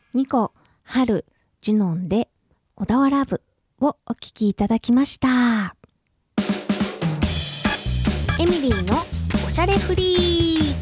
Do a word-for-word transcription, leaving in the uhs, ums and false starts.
ニコ、ハル、ジュノンで小田原ラブをお聴きいただきました。エミリーのおしゃれフリー